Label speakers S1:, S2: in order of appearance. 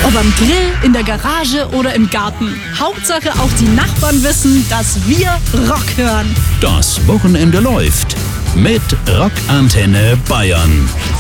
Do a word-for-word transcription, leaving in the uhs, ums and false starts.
S1: Ob am Grill, in der Garage oder im Garten. Hauptsache auch die Nachbarn wissen, dass wir Rock hören.
S2: Das Wochenende läuft mit Rock Antenne Bayern.